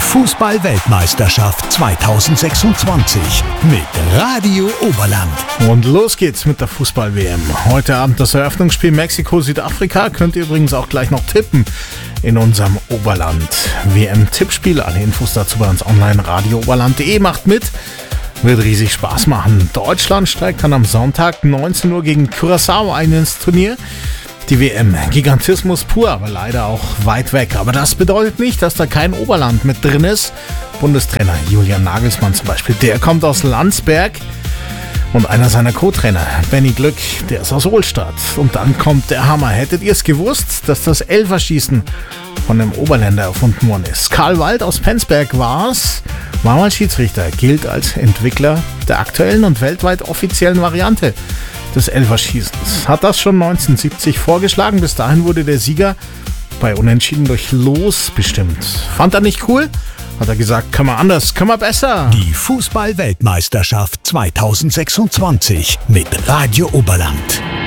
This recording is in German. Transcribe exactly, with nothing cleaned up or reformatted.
Fußball-Weltmeisterschaft zweitausendsechsundzwanzig mit Radio Oberland. Und los geht's mit der Fußball-W M. Heute Abend das Eröffnungsspiel Mexiko-Südafrika. Könnt ihr übrigens auch gleich noch tippen in unserem Oberland-W M-Tippspiel. Alle Infos dazu bei uns online, radio oberland punkt de. Macht mit. Wird riesig Spaß machen. Deutschland steigt dann am Sonntag neunzehn Uhr gegen Curaçao ein ins Turnier. Die W M, Gigantismus pur, aber leider auch weit weg. Aber das bedeutet nicht, dass da kein Oberland mit drin ist. Bundestrainer Julian Nagelsmann zum Beispiel, der kommt aus Landsberg. Und einer seiner Co-Trainer, Benny Glück, der ist aus Ohlstadt. Und dann kommt der Hammer. Hättet ihr es gewusst, dass das Elferschießen von einem Oberländer erfunden worden ist? Karl Wald aus Penzberg war's, war mal Schiedsrichter, gilt als Entwickler der aktuellen und weltweit offiziellen Variante des Elferschießens. Hat das schon neunzehnhundertsiebzig vorgeschlagen. Bis dahin wurde der Sieger bei Unentschieden durch Los bestimmt. Fand er nicht cool? Hat er gesagt, können wir anders, können wir besser. Die Fußball-Weltmeisterschaft zweitausendsechsundzwanzig mit Radio Oberland.